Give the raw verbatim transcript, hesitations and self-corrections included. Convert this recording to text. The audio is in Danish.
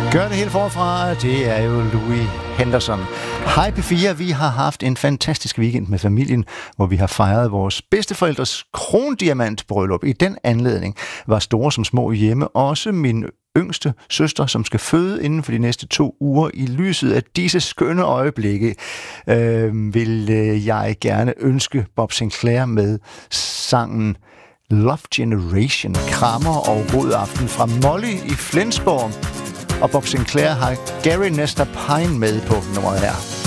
Gør det helt forfra, det er jo Louis Henderson. Hej P fire, vi har haft en fantastisk weekend med familien, hvor vi har fejret vores bedsteforældres krondiamantbryllup. I den anledning var store som små hjemme, også min yngste søster, som skal føde inden for de næste to uger. I lyset af disse skønne øjeblikke øh, vil jeg gerne ønske Bob Sinclair med sangen Love Generation, krammer og god aften fra Molly i Flensborg. Og Bob Sinclair har Gary Nestor Pine med på nummeret her.